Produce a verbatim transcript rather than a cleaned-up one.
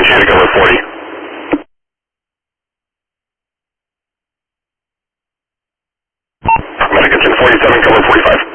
Appreciate it, cover forty. Medic, it's in forty-seven, cover forty-five.